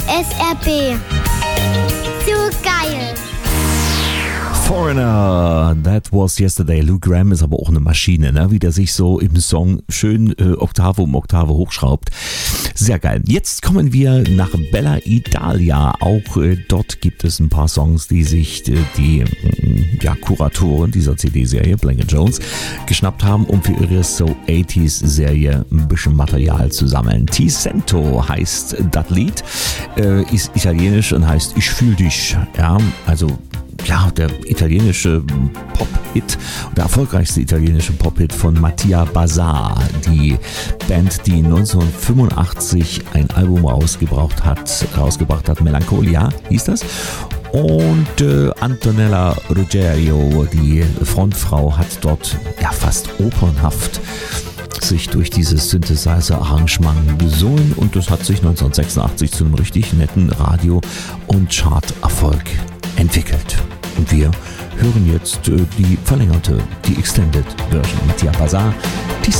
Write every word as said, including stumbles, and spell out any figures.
S R P. So geil. Foreigner, that was yesterday. Lou Gramm ist aber auch eine Maschine, ne? Wie der sich so im Song schön äh, Oktave um Oktave hochschraubt. Sehr geil. Jetzt kommen wir nach Bella Italia. Auch äh, dort gibt es ein paar Songs, die sich äh, die äh, ja, Kuratoren dieser C D-Serie, Blanket Jones, geschnappt haben, um für ihre So achtziger-Serie ein bisschen Material zu sammeln. Ti Sento heißt das Lied, äh, ist italienisch und heißt Ich fühl dich. Ja, also ja, der italienische Pop-Hit, der erfolgreichste italienische Pop-Hit von Mattia Bazar, die Band, die neunzehnhundertfünfundachtzig ein Album rausgebracht hat, rausgebracht hat, Melancholia hieß das. Und äh, Antonella Ruggiero, die Frontfrau, hat dort ja fast opernhaft sich durch dieses Synthesizer-Arrangement gesungen und das hat sich neunzehnhundertsechsundachtzig zu einem richtig netten Radio- und Chart-Erfolg entwickelt. Und wir hören jetzt äh, die verlängerte, die Extended Version. Mattia Bazar, Ti